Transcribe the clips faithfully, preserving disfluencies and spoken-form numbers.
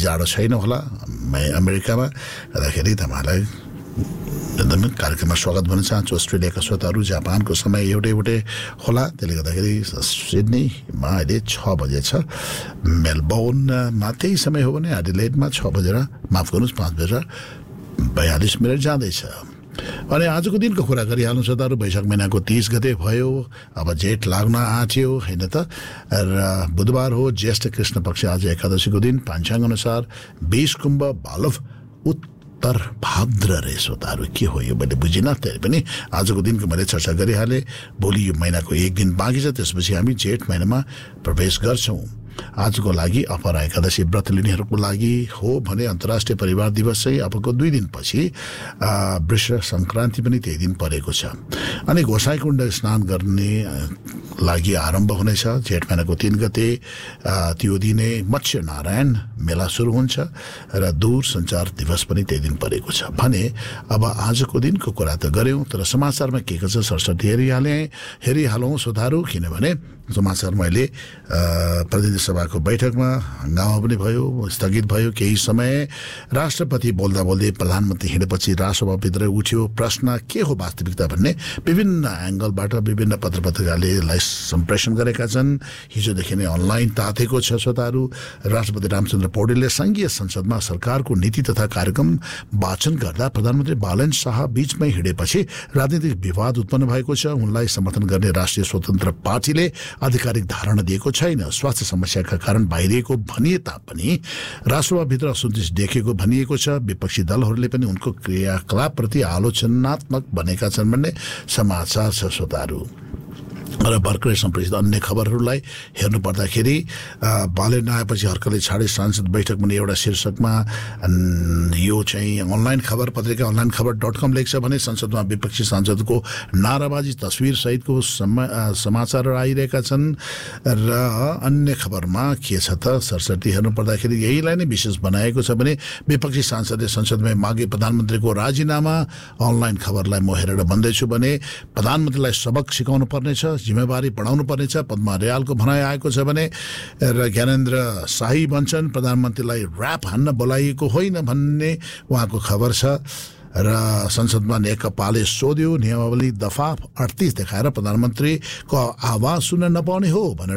जाडो छैन होला अमेरिकामा गर्दाखेरि तपाईँहरूलाई एकदम कार्यक्रममा स्वागत भन्न चाहन्छु। अस्ट्रेलियाका श्रोताहरू जापानको समय एउटै एउटै होला, त्यसले गर्दाखेरि सिडनीमा अहिले छ बजे छ, मेलबोर्नमा त्यही समय हो भने एडिलेडमा छ बजेर माफ गर्नुहोस् पाँच बजेर बयालिस मिनट जाँदैछ। अनि आजको दिनको कुरा गरिहाल्नु श्रोताहरू, वैशाख महिनाको तीस गते भयो, अब जेठ लाग्न आँट्यो होइन त, र बुधबार हो, ज्येष्ठ कृष्ण पक्ष आज एकादशीको दिन, पाञ्चाङ्ग अनुसार बीस कुम्भ बालव उत्तर भाद्र रे श्रोताहरू। के हो यो मैले बुझिनँ, त्यही पनि आजको दिनको मैले चर्चा गरिहालेँ। भोलि यो महिनाको एक दिन बाँकी छ, त्यसपछि हामी जेठ महिनामा प्रवेश गर्छौँ। आजको लागि अपरा एकादशी व्रत लिनेहरूको लागि हो भने अन्तर्राष्ट्रिय परिवार दिवस चाहिँ अबको दुई दिनपछि वृष सङ्क्रान्ति पनि त्यही दिन परेको छ। अनि गोसाइकुण्ड स्नान गर्ने लागि आरम्भ हुनेछ जेठ महिनाको तीन गते, त्यो दिनै मत्स्य नारायण मेला सुरु हुन्छ र दूरसञ्चार दिवस पनि त्यही दिन परेको छ भने। अब आजको दिनको कुरा त गऱ्यौँ, तर समाचारमा के के छ सरसटी हेरिहालेँ हेरिहालौँ श्रोताहरू, किनभने समाचार मैले प्रतिनिधि सभाको बैठकमा हङ्गामा पनि भयो, स्थगित भयो केही समय। राष्ट्रपति बोल्दा बोल्दै प्रधानमन्त्री हिँडेपछि राष्ट्रसभाभित्र उठ्यो प्रश्न के हो वास्तविकता भन्ने, विभिन्न एङ्गलबाट विभिन्न पत्र पत्रिकाले यसलाई सम्प्रेषण गरेका छन्। हिजोदेखि नै अनलाइन तातेको छ श्रोताहरू। राष्ट्रपति रामचन्द्र पौडेलले सङ्घीय संसदमा सरकारको नीति तथा कार्यक्रम वाचन गर्दा प्रधानमन्त्री बालन शाह बीचमै हिँडेपछि राजनीतिक विवाद उत्पन्न भएको छ। उनलाई समर्थन गर्ने राष्ट्रिय स्वतन्त्र पार्टीले आधिकारिक धारणा दिएको छैन। स्वास्थ्य समस्याका कारण बाहिरिएको भनिए तापनि राष्ट्रसभाभित्र असन्तोष देखिएको भनिएको छ। विपक्षी दलहरूले पनि उनको क्रियाकलापप्रति आलोचनात्मक बनेका छन् भन्ने समाचार छ श्रोताहरू। र भर्खरै सम्प्रेषित अन्य खबरहरूलाई हेर्नु पर्दाखेरि बालेन आएपछि हर्कले छाडे सांसद बैठक भन्ने एउटा शीर्षकमा यो चाहिँ अनलाइन खबर पत्रिका अनलाइन खबर डट कम लेख्छ भने संसदमा विपक्षी सांसदको नाराबाजी तस्विर सहितको समाचारहरू आइरहेका छन्। र अन्य खबरमा के छ त सरसटी हेर्नु पर्दाखेरि यहीलाई नै विशेष बनाएको छ भने विपक्षी सांसदले संसदमा मागे प्रधानमन्त्रीको राजीनामा। अनलाइन खबरलाई म हेरेर भन्दैछु भने प्रधानमन्त्रीलाई सबक सिकाउनु पर्नेछ, जिम्मेवारी बढाउनु पर्नेछ, पद्मा रियालको भनाइ आएको छ भने। र ज्ञानेन्द्र शाही भन्छन् प्रधानमन्त्रीलाई ऱ्याप हान्न बोलाइएको होइन भन्ने उहाँको खबर छ। र संसदमा नेकपाले सोध्यो नियमावली दफा अडतिस देखाएर प्रधानमन्त्रीको आवाज सुन्न नपाउने हो भनेर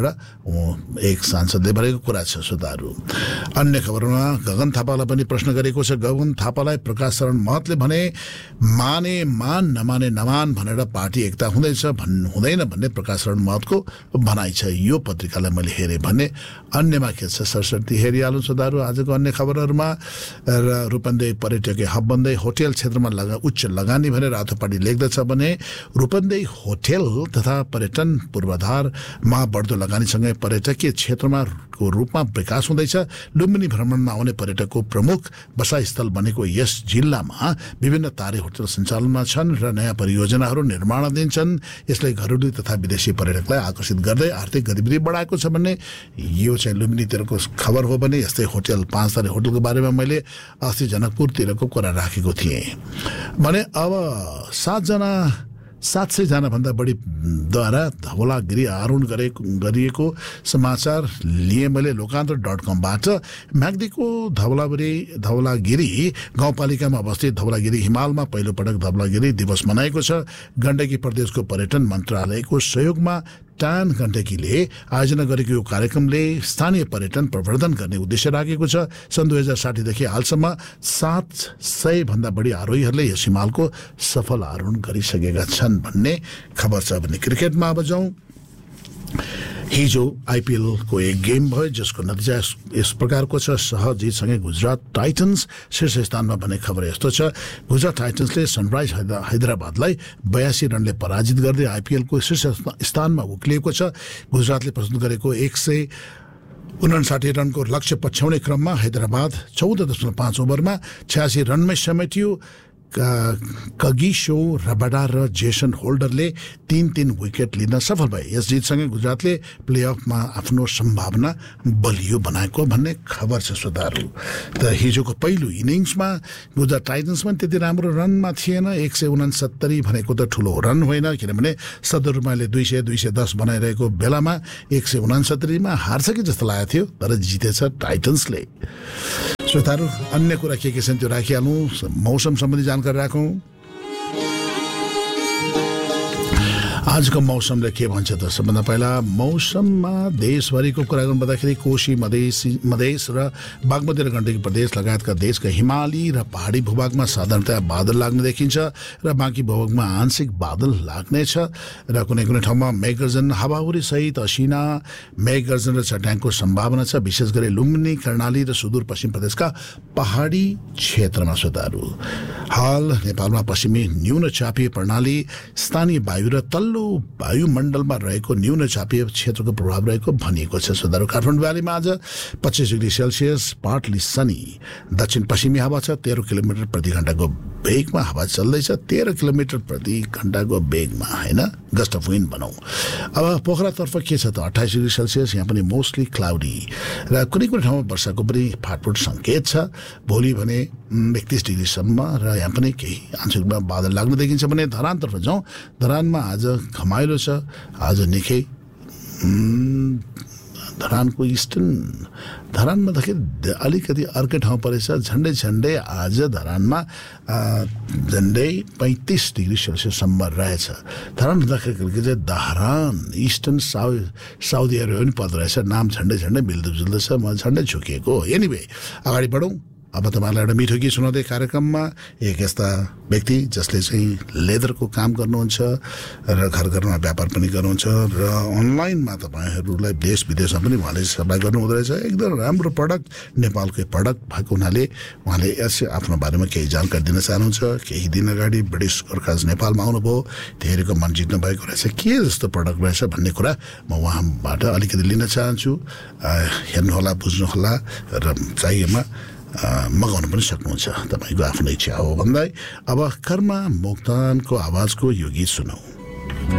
एक सांसदले भनेको कुरा छ श्रोताहरू। अन्य खबरमा गगन थापालाई पनि प्रश्न गरेको छ। गगन थापालाई प्रकाश शरण महतले भने माने मान नमाने नमान भनेर पार्टी एकता हुँदैछ भन् हुँदैन भन्ने प्रकाश शरण महतको भनाइ छ। यो पत्रिकालाई मैले हेरेँ भने। अन्यमा के छ सरसटी हेरिहाल्नु श्रोताहरू आजको अन्य खबरहरूमा। र रूपन्देही पर्यटकीय हब बन्दै होटेल क्षेत्रमा लगा उच्च लगानी भनेर रातो पार्टी लेख्दछ भने रूपन्देही होटेल तथा पर्यटन पूर्वाधारमा बढ्दो लगानीसँगै पर्यटकीय क्षेत्रमा को रूपमा विकास हुँदैछ। लुम्बिनी भ्रमणमा आउने पर्यटकको प्रमुख बसाइस्थल बनेको यस जिल्लामा विभिन्न तारे होटल सञ्चालनमा छन् र नयाँ परियोजनाहरू निर्माणाधीन छन्। यसले घरेलु तथा विदेशी पर्यटकलाई आकर्षित गर्दै आर्थिक गतिविधि बढाएको छ भन्ने यो चाहिँ लुम्बिनीतिरको खबर हो भने। यस्तै होटल पाँच तारे होटलको बारेमा मैले अस्ति जनकपुरतिरको कुरा राखेको थिएँ भने। अब सातजना सात सयजना भन्दा बढी द्वारा धवलागिरी आरोहण गरे गरिएको समाचार लिए मैले लोकान्तर डट कमबाट। म्याग्दीको धवलागिरी धवलागिरी गाउँपालिकामा अवस्थित धवलागिरी हिमालमा पहिलोपटक धवलागिरी दिवस मनाएको छ। गण्डकी प्रदेशको पर्यटन मन्त्रालयको सहयोगमा टान गण्डकीले आयोजना गरेको यो कार्यक्रमले स्थानीय पर्यटन प्रवर्धन गर्ने उद्देश्य राखेको छ। सन् दुई हजार साठीदेखि हालसम्म सात सय भन्दा बढी आरोहीहरूले यस हिमालको सफल आरोहण गरिसकेका छन् भन्ने खबर छ भने। क्रिकेटमा अब जाउँ। हिजो आइपिएलको एक गेम भयो जसको नतिजा यस प्रकारको छ। सहजितसँगै गुजरात टाइटन्स शीर्ष स्थानमा भन्ने खबर यस्तो छ। गुजरात टाइटन्सले सनराइज हैदराबादलाई बयासी रनले पराजित गर्दै आइपिएलको शीर्ष स्थानमा उक्लिएको छ। गुजरातले प्रस्तुत गरेको एक सय उनासाठी रनको लक्ष्य पछ्याउने क्रममा हैदराबाद चौध दशमलव पाँच ओभरमा छयासी रनमै समेटियो। कगिसो रबाडा र जेसन होल्डरले तीन तीन विकेट लिन सफल भए। यस जितसँगै गुजरातले प्लेअफमा आफ्नो सम्भावना बलियो बनाएको भन्ने खबर छ श्रोताहरू। त हिजोको पहिलो इनिङ्समा गुजरात टाइटन्स पनि त्यति राम्रो रनमा थिएन। एक सय उनासत्तरी भनेको त ठुलो रन होइन, किनभने सदरुमाले दुई सय दुई सय दस बनाइरहेको बेलामा एक सय उनासत्तरीमा हार्छ कि जस्तो लागेको थियो, तर जितेछ टाइटन्सले। श्रोताहरू अन्य कुरा के के छन् त्यो राखिहालौँ मौसम सम्बन्धी जानकारी राखौँ आजको मौसमले के भन्छ त सबभन्दा पहिला मौसममा देशभरिको कुरा गर्नुपर्दाखेरि कोशी मधेस मधेस र बागमती र गण्डकी प्रदेश लगायतका देशका हिमाली र पहाडी भूभागमा साधारणतया बादल लाग्ने देखिन्छ र बाँकी भूभागमा आंशिक बादल लाग्नेछ र कुनै कुनै ठाउँमा मेघगर्जन हावाहुरी सहित असिना मेघगर्जन र चट्याङको सम्भावना छ विशेष गरी लुम्बिनी कर्णाली र सुदूरपश्चिम प्रदेशका पहाडी क्षेत्रमा श्रोताहरू हाल नेपालमा पश्चिमी न्यून चापीय प्रणाली स्थानीय वायु र तल्लो वायुमण्डलमा रहेको न्यून चापीय क्षेत्रको प्रभाव रहेको भनिएको छ श्रोताहरू काठमाडौँ भ्यालीमा आज पच्चिस डिग्री सेल्सियस पार्टली सनी दक्षिण पश्चिमी हावा छ तेह्र किलोमिटर प्रति घण्टाको वेगमा हावा चल्दैछ तेह्र किलोमिटर प्रति घण्टाको वेगमा होइन गस्ट अफ विन्ड भनौँ अब पोखरातर्फ के छ त अट्ठाइस डिग्री सेल्सियस यहाँ पनि मोस्टली क्लाउडी र कुनै कुनै ठाउँमा वर्षाको पनि फाटफुट सङ्केत छ भोलि भने एकतिस डिग्रीसम्म र यहाँ पनि केही आंशिक रूपमा बादल लाग्न देखिन्छ भने धरानतर्फ जाउँ धरानमा आज घमाइलो छ आज निकै धरानको इस्टर्न धरानमा त अलिकति अर्कै ठाउँ परेछ झन्डै झन्डै आज धरानमा झन्डै पैँतिस डिग्री सेल्सियससम्म रहेछ धरान हुँदाखेरि चाहिँ धरान इस्टर्न साउ साउदी अरेबिया पनि पर्दो रहेछ नाम झन्डै झन्डै मिल्दो जुल्दछ म झन्डै झुकिएको एनिवे अगाडि बढौँ अब तपाईँलाई एउटा मिठो गीत सुनाउँदै कार्यक्रममा एक यस्ता व्यक्ति जसले चाहिँ लेदरको काम गर्नुहुन्छ र घर घरमा व्यापार पनि गर्नुहुन्छ र अनलाइनमा तपाईँहरूलाई देश विदेशमा पनि उहाँले सप्लाई गर्नुहुँदो रहेछ एकदम राम्रो प्रडक्ट नेपालकै प्रडक्ट भएको हुनाले उहाँले यस आफ्नो बारेमा केही जानकारी दिन चाहनुहुन्छ केही दिन अगाडि ब्रिटिस गोर्खाज नेपालमा आउनुभयो धेरैको मन जित्नु भएको रहेछ के जस्तो प्रडक्ट रहेछ भन्ने कुरा म उहाँबाट अलिकति लिन चाहन्छु हेर्नुहोला बुझ्नुहोला र चाहिएमा मगाउन पनि सक्नुहुन्छ तपाईँको आफ्नो इच्छा हो भन्दै अब कर्मा मोक्तानको आवाजको यो गीत सुनौ